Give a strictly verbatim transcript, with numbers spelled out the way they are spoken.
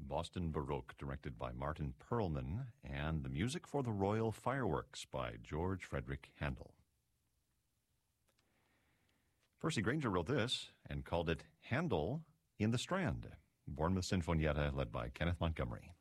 Boston Baroque, directed by Martin Perlman, and the music for the Royal Fireworks by George Frederick Handel. Percy Grainger wrote this and called it Handel in the Strand, Bournemouth Sinfonietta, led by Kenneth Montgomery.